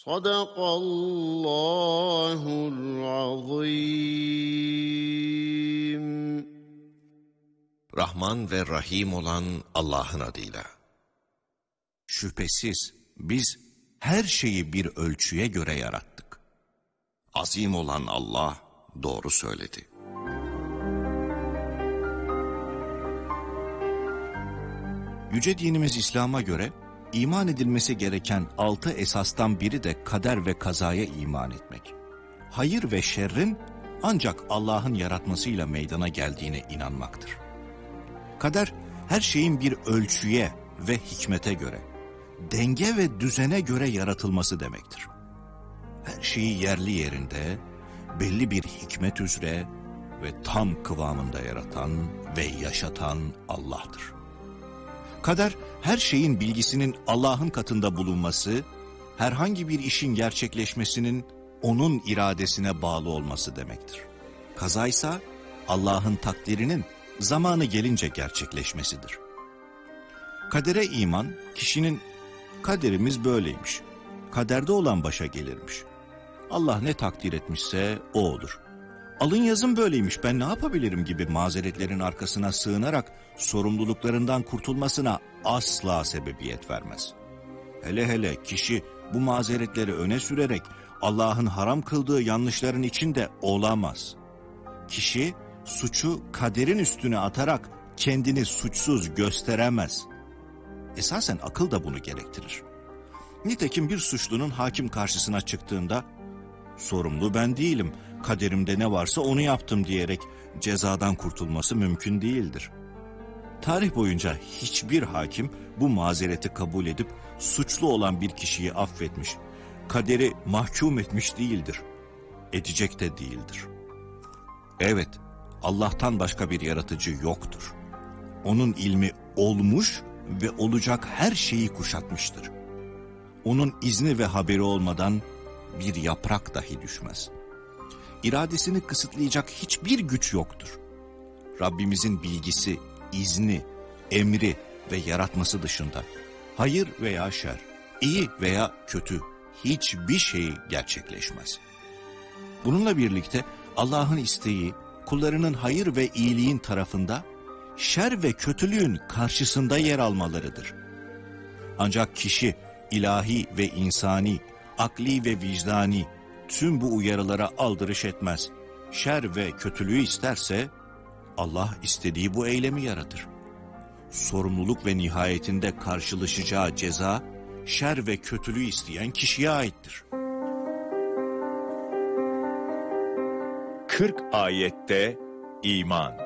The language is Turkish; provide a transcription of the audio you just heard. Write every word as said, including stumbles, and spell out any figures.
Sadakallahul azim. Rahman ve Rahim olan Allah'ın adıyla. Şüphesiz biz her şeyi bir ölçüye göre yarattık. Azim olan Allah doğru söyledi. Yüce dinimiz İslam'a göre iman edilmesi gereken altı esastan biri de kader ve kazaya iman etmek. Hayır ve şerrin ancak Allah'ın yaratmasıyla meydana geldiğine inanmaktır. Kader, her şeyin bir ölçüye ve hikmete göre, denge ve düzene göre yaratılması demektir. Her şeyi yerli yerinde, belli bir hikmet üzere ve tam kıvamında yaratan ve yaşatan Allah'tır. Kader, her şeyin bilgisinin Allah'ın katında bulunması, herhangi bir işin gerçekleşmesinin onun iradesine bağlı olması demektir. Kaza ise Allah'ın takdirinin zamanı gelince gerçekleşmesidir. Kadere iman, kişinin kaderimiz böyleymiş, kaderde olan başa gelirmiş, Allah ne takdir etmişse o olur, alın yazım böyleymiş ben ne yapabilirim gibi mazeretlerin arkasına sığınarak sorumluluklarından kurtulmasına asla sebebiyet vermez. Hele hele kişi bu mazeretleri öne sürerek Allah'ın haram kıldığı yanlışların içinde olamaz. Kişi suçu kaderin üstüne atarak kendini suçsuz gösteremez. Esasen akıl da bunu gerektirir. Nitekim bir suçlunun hakim karşısına çıktığında sorumlu ben değilim, kaderimde ne varsa onu yaptım diyerek cezadan kurtulması mümkün değildir. Tarih boyunca hiçbir hakim bu mazereti kabul edip suçlu olan bir kişiyi affetmiş, kaderi mahkum etmiş değildir. Edecek de değildir. Evet, Allah'tan başka bir yaratıcı yoktur. Onun ilmi olmuş ve olacak her şeyi kuşatmıştır. Onun izni ve haberi olmadan bir yaprak dahi düşmez. İradesini kısıtlayacak hiçbir güç yoktur. Rabbimizin bilgisi, izni, emri ve yaratması dışında hayır veya şer, iyi veya kötü hiçbir şey gerçekleşmez. Bununla birlikte Allah'ın isteği kullarının hayır ve iyiliğin tarafında, şer ve kötülüğün karşısında yer almalarıdır. Ancak kişi ilahi ve insani, akli ve vicdani tüm bu uyarılara aldırış etmez. Şer ve kötülüğü isterse Allah istediği bu eylemi yaratır. Sorumluluk ve nihayetinde karşılaşacağı ceza şer ve kötülüğü isteyen kişiye aittir. kırk ayette iman.